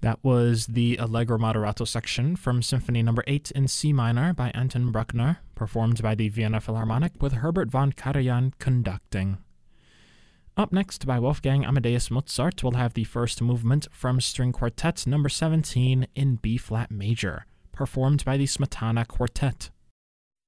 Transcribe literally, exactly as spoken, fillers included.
That was the Allegro Moderato section from Symphony Number eight in C minor by Anton Bruckner, performed by the Vienna Philharmonic with Herbert von Karajan conducting. Up next, by Wolfgang Amadeus Mozart, we'll have the first movement from String Quartet Number seventeen in B-flat major, performed by the Smetana Quartet.